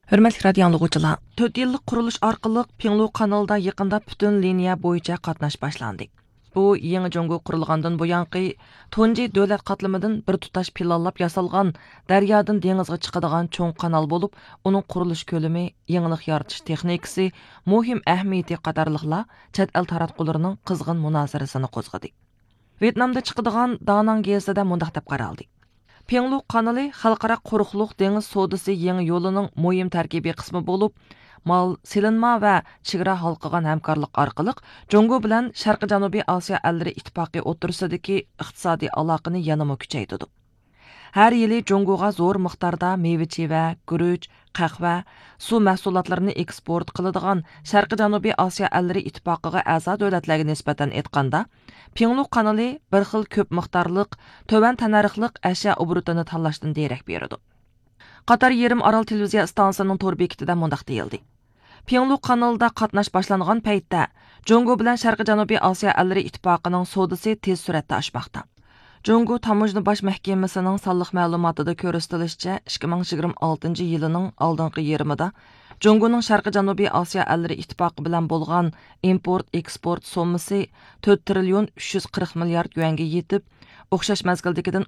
Hörmətli radio dinləyicilər, 4 yıllık quruluş arqılıq Pinglu kanalda yaqında bütün liniya boyunca qatnaş başlandı. Bu, Yeni Jungo qurulğandan buyanqı tunji dövlət qatlamıdan bir tutaş planlab yasalğan daryodan dengizga chiqadigan cho'ng kanal bo'lib, uning qurilish ko'lami, yangilik yaratish texnikasi, muhim ahamiyati qatorliqlar chet el taratqullarining qizg'in munozarasini qo'zg'adi. Vyetnamda chiqadigan Danang gezida mundaq deb qaraldi. Pinglu kanali xalqaro quruqluq dengiz sodisi yangi yo'lining muhim tarkibiy qismi bo'lib, mal, silinma va chegara halqagan hamkorlik orqali Jungo bilan Sharqi Janubiy Osiyo ellari ittifoqi o'rtasidagi iqtisodiy aloqani yanada kuchaytirdi. Har yili Jungoga zo'r miqdorda meva-cheva, guruch, qahva, suv mahsulotlarini eksport qiladigan Sharqi Janubiy Osiyo ellari ittifoqiga a'zo davlatlarga nisbatan aytganda, Pinglu kanali bir xil ko'p miqdorliq, to'van tanarixliq ashyo obrutini tanlashdan derak beradi. Qatar Yerim Aral televiziya stansiyasining to'r bekitida mundaq deyildi. Pinglu kanalida qatnash boshlangan paytda Jungo bilan Sharqi Janubiy Osiyo ellari ittifoqining sodisi tez suratda oshmoqda. Jungo Tamojna bosh mahkamasining sonliq ma'lumotida ko'rsatilishicha 2026 yilining oldingi yerimida Jungoning Sharqi Janubiy Osiyo ellari ittifoqi bilan bo'lgan import-eksport summasi 4 trillion 340 milliard yuanga yetib, o'xshash mazgildagidan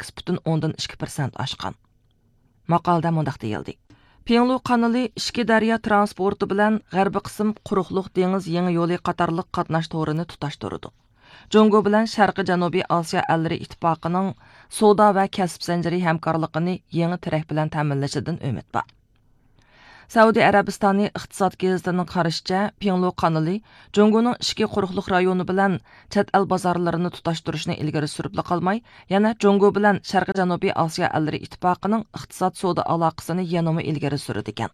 18,2% oshgan. Maqolda mundaq deyildi. Pinglu kanali ishki daryo transporti bilan g'arbiy qism quruqliq dengiz yangi yo'li qatorliq qatnash to'rini tutashtirdi. Jungo bilan Sharqi Janubiy Osiyo ellari ittifoqining savdo va kasb zanjiri hamkorligini yangi taraf bilan ta'minlashidan umid bor. Saudiya Arabistoni iqtisod gazetining qarashicha, Pinglu kanali Jungoning ishki quruqliq rayoni bilan chet el bozorlarini tutashtirishni ilgari surib qolmay, yana Jungo bilan Sharqi Janubiy Osiyo ellari ittifoqining iqtisod savdo aloqasini yanada ilgari suradi ekan.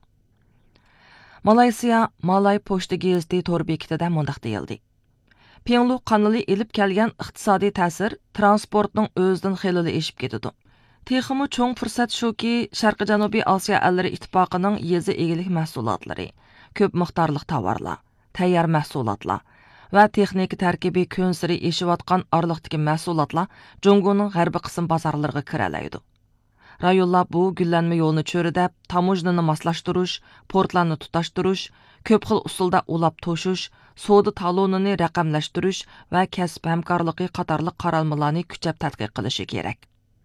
Malayziya Malay pochta gazeti to'r bekitida mundaq deyildi. Pinglu kanali elib kelgan iqtisodiy ta'sir transportning o'zidan xilili eshib ketadi. Texmi cho'ng fursat shuki, Sharqi Janubiy Osiyo ellari ittifoqining yezi egilik mahsulotlari, ko'p miqdorli tovarlar, tayyor mahsulotlar va texnik tarkibi kun sari eshiyotgan orliqdagi mahsulotlar Jungoning g'arbiy qism bozorlariga kiralaydi. Rayonlar bu gullanma yo'lni cho'ridab, tamojnani moslashtirish, portlarni tutashtirish, ko'p xil usulda ulab to'shish, savdo talonini raqamlashtirish va kasb hamkorligi qatorli qaralmalarni kuchab tadqiq qilishi kerak.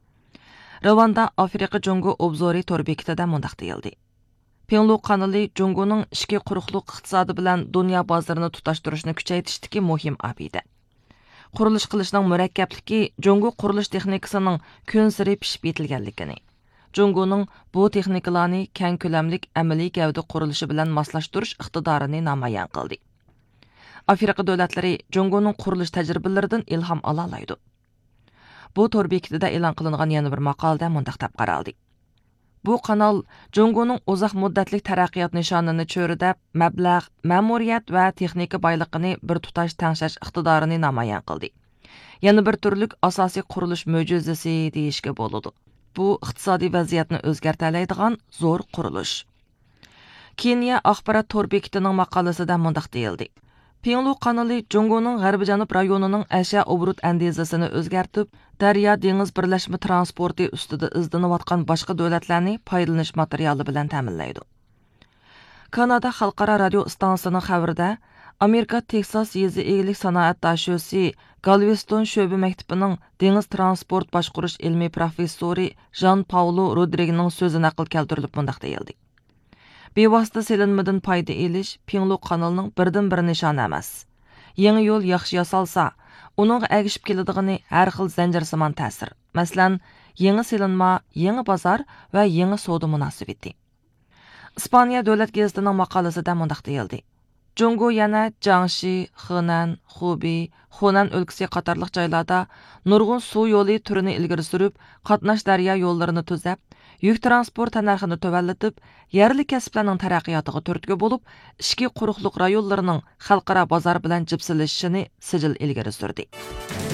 Ravanda Afrika Jungo obzori to'r bekitida mundaq deyildi. Pinglu kanali Jungoning ishki quruqliq iqtisodi bilan dunyo bozorini tutashtirishni kuchaytirishdagi muhim abida. Qurilish qilishning murakkabligi Jungo qurilish texnikasining kun sari pishib yetilganligini, Jungoning bu texnikalarni keng ko'lamlik amaliy gavda qurilishi bilan moslashtirish iqtidorini namoyon qildi. Afrika davlatlari Jungoning qurilish tajribalaridan ilhom ola oladi. Bu to'r bekitida e'lon qilingan yana bir maqolada mundaq deb qaraldi. Bu kanal Jungoning uzoq muddatlik taraqqiyot nishonini cho'ridab, mablag', ma'muriyat va texnika boyligini bir tutash tangshash iqtidorini namoyon qildi. Yana bir turlik asosiy qurilish mo'jizasi deyishga bo'ladi. Bu iqtisodiy vaziyatni o'zgartiradigan zo'r qurilish. Keniya axborot to'r bekitining maqolasida mundaq deyildi. Pinglu kanali Jungoning g'arbiy janub rayonining ashyo obrut andezasini o'zgartib, daryo dengiz birlashma transporti ustida izlanayotgan boshqa davlatlarni foydalanish materiali bilan ta'minlaydi. Kanada xalqaro radio stansiyasining xabarida Amerika Texas yezi egilik sanoat dashosi Galveston sho'ba maktabining dengiz transport boshqarish ilmiy professori Jean Paulo Rodriguezning so'zi naql keltirilib mundaq deyildi. Bevosita silinmadan foyda elish Pinglu kanalining birdan bir nishoni emas. Yangi yo'l yaxshi yasalsa, uning agishib keladigan har xil zanjirsimon ta'sir. Masalan, yangi silinma, yangi bozor va yangi savdo munosabati. Ispaniya davlat gazetining maqolasida mundaq deyildi. Jungo yana Jiangxi, Henan, Hubei, Hunan o'lkasi qatorliq joylarda nurg'un suv yo'li turini ilgari surib, qatnash daryo yo'llarini tuzab, yuk transport narxini tövallatib, yerli kasblarning taraqqiyotiga turtki bo'lib, ishki quruqliq rayonlarining xalqaro bozor bilan jipsilishishini sijil ilgari surdi.